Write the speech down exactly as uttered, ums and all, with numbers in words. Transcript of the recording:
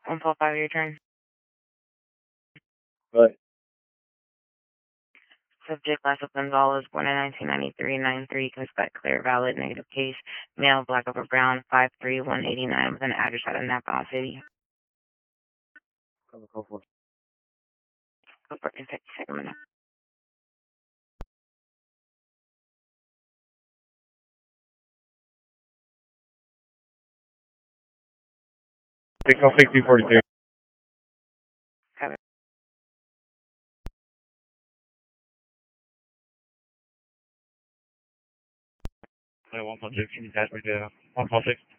one four five, your turn. Right. Subject Lasso Gonzalez, born in nineteen ninety-three, nine three, Quebec, clear, valid, negative case, male, black over brown, five three, one eighty-nine, with an address out of Napa City. Go for it. Go for it in fifty second minute. six oh six two forty-three. Have it. one four six, can you pass me to one four six?